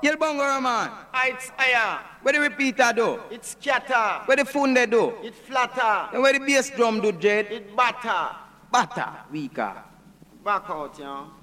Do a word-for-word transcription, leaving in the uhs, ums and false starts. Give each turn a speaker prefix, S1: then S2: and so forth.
S1: Yell bongo man.
S2: It's higher.
S1: Where the repeater do?
S2: It scatter.
S1: Where the funde do?
S2: It flatter.
S1: And where the bass drum do, Jed?
S2: It batter.
S1: Batter. Weaker.
S2: Back out, you know.